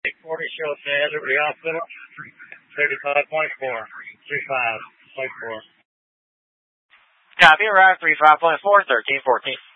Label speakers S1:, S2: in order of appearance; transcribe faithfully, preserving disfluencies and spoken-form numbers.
S1: forty shows at Liberty Hospital. thirty-five point four. thirty-five point four.
S2: Copy, arrive thirty-five point four, thirteen fourteen.